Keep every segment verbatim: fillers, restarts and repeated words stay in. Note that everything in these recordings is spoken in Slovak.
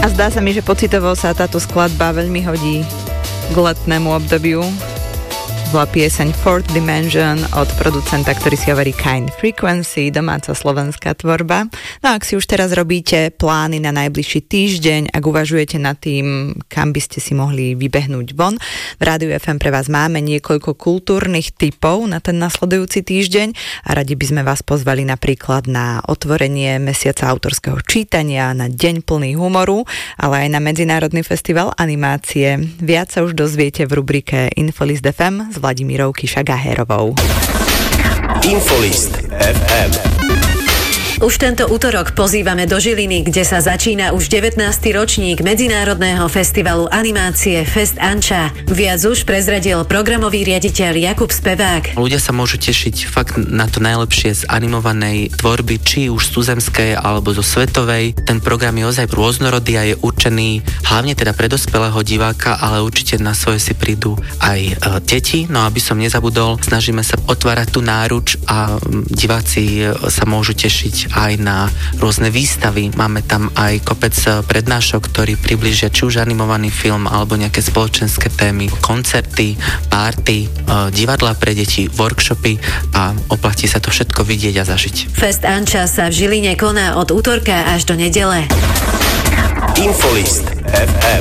A zdá sa mi, že pocitovo sa táto skladba veľmi hodí k letnému obdobiu. Bola pieseň Fourth Dimension od producenta, ktorý si hovorí Kind Frequency, domáca slovenská tvorba. No a ak si už teraz robíte plány na najbližší týždeň, ak uvažujete nad tým, kam by ste si mohli vybehnúť von, v Rádiu ef em pre vás máme niekoľko kultúrnych tipov na ten nasledujúci týždeň a radi by sme vás pozvali napríklad na otvorenie mesiaca autorského čítania, na deň plný humoru, ale aj na Medzinárodný festival animácie. Viac sa už dozviete v rubrike Infolist ef em s Vladimírou Kišagaherovou. Infolist ef em. Už tento utorok pozývame do Žiliny, kde sa začína už devätnásty ročník Medzinárodného festivalu animácie Fest Anča. Viac už prezradil programový riaditeľ Jakub Spevák. Ľudia sa môžu tešiť fakt na to najlepšie z animovanej tvorby, či už z tuzemskej alebo zo svetovej. Ten program je ozaj rôznorodý a je určený hlavne teda pre dospelého diváka, ale určite na svoje si prídu aj e, deti. No aby som nezabudol, snažíme sa otvárať tú náruč a diváci e, sa môžu tešiť aj na rôzne výstavy. Máme tam aj kopec prednášok, ktorí približia či už animovaný film alebo nejaké spoločenské témy, koncerty, párty, divadlá pre deti, workshopy a oplatí sa to všetko vidieť a zažiť. Fest Anča sa v Žiline koná od útorka až do nedele. Infolist ef em.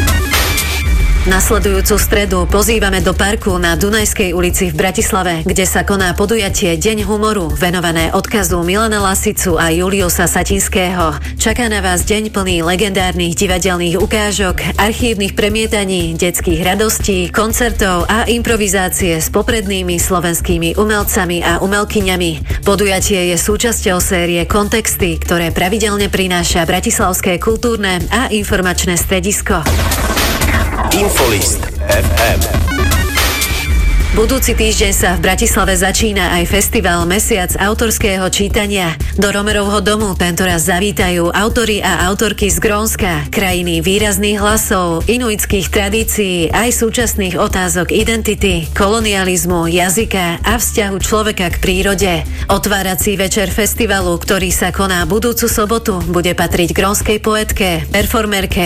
Nasledujúcu stredu pozývame do parku na Dunajskej ulici v Bratislave, kde sa koná podujatie Deň humoru, venované odkazu Milana Lasicu a Juliusa Satinského. Čaká na vás deň plný legendárnych divadelných ukážok, archívnych premietaní, detských radostí, koncertov a improvizácie s poprednými slovenskými umelcami a umelkyňami. Podujatie je súčasťou série Kontexty, ktoré pravidelne prináša Bratislavské kultúrne a informačné stredisko. Infolist ef em. Budúci týždeň sa v Bratislave začína aj festival Mesiac autorského čítania. Do Romerovho domu tentoraz zavítajú autori a autorky z Grónska, krajiny výrazných hlasov, inuitských tradícií, aj súčasných otázok identity, kolonializmu, jazyka a vzťahu človeka k prírode. Otvárací večer festivalu, ktorý sa koná budúcu sobotu, bude patriť grónskej poetke, performerke